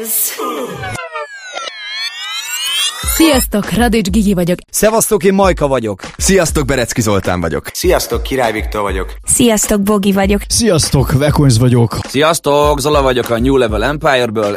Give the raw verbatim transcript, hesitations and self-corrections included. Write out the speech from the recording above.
Sziasztok, Radics Gigi vagyok. Szevasztok, én Majka vagyok. Sziasztok, Berecki Zoltán vagyok. Sziasztok, Király Viktor vagyok. Sziasztok, Bogi vagyok. Sziasztok, Vekonz vagyok. Sziasztok, Zola vagyok a New Level Empire-ből.